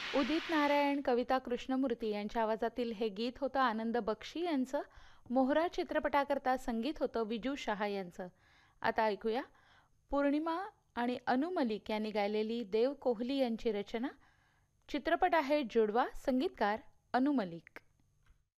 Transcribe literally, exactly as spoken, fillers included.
उदित नारायण, कविता कृष्णमूर्ती यांच्या आवाजातील हे गीत होतं आनंद बक्षी यांचं. मोहरा चित्रपटाकरता संगीत होतं विजू शहा यांचं. आता ऐकूया पौर्णिमा आणि अनु मलिक यांनी गायलेली देव कोहली यांची रचना. चित्रपट आहे जुडवा, संगीतकार अनु मलिक.